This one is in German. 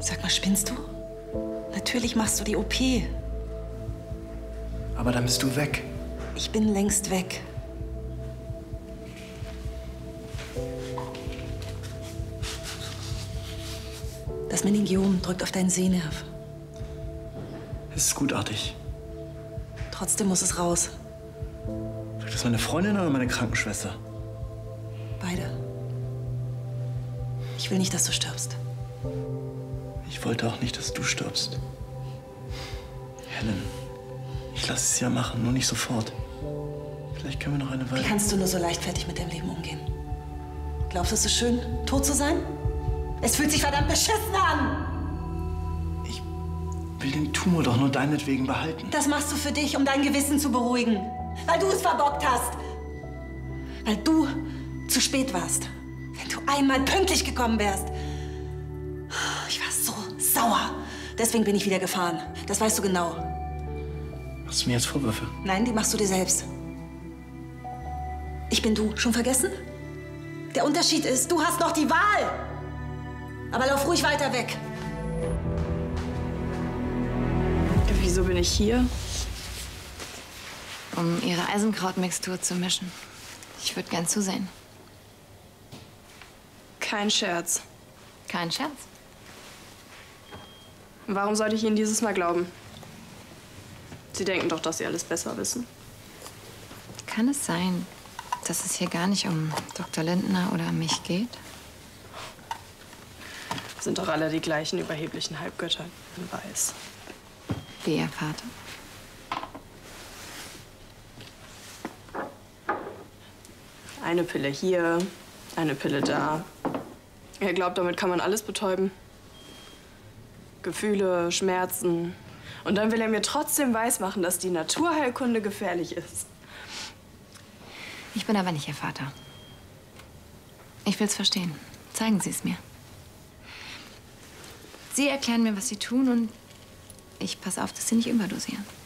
Sag mal, spinnst du? Natürlich machst du die OP. Aber dann bist du weg. Ich bin längst weg. Das Meningiom drückt auf deinen Sehnerv. Es ist gutartig. Trotzdem muss es raus. Sagt das meine Freundin oder meine Krankenschwester? Beide. Ich will nicht, dass du stirbst. Ich wollte auch nicht, dass du stirbst. Helen, ich lasse es ja machen, nur nicht sofort. Vielleicht können wir noch eine Weile... Wie kannst du nur so leichtfertig mit deinem Leben umgehen? Glaubst du, es ist schön, tot zu sein? Es fühlt sich verdammt beschissen an! Ich will den Tumor doch nur deinetwegen behalten. Das machst du für dich, um dein Gewissen zu beruhigen. Weil du es verbockt hast. Weil du zu spät warst. Wenn du einmal pünktlich gekommen wärst. Ich war so sauer. Deswegen bin ich wieder gefahren. Das weißt du genau. Machst du mir jetzt Vorwürfe? Nein, die machst du dir selbst. Ich bin du. Schon vergessen? Der Unterschied ist, du hast noch die Wahl. Aber lauf ruhig weiter weg. Wieso bin ich hier? Um Ihre Eisenkrautmixtur zu mischen. Ich würde gern zusehen. Kein Scherz. Kein Scherz. Warum sollte ich Ihnen dieses Mal glauben? Sie denken doch, dass Sie alles besser wissen. Kann es sein, dass es hier gar nicht um Dr. Lindner oder mich geht? Sind doch alle die gleichen überheblichen Halbgötter in Weiß. Wie Ihr Vater. Eine Pille hier, eine Pille da. Er glaubt, damit kann man alles betäuben. Gefühle, Schmerzen. Und dann will er mir trotzdem weismachen, dass die Naturheilkunde gefährlich ist. Ich bin aber nicht Ihr Vater. Ich will's verstehen. Zeigen Sie es mir. Sie erklären mir, was Sie tun, und ich passe auf, dass Sie nicht überdosieren.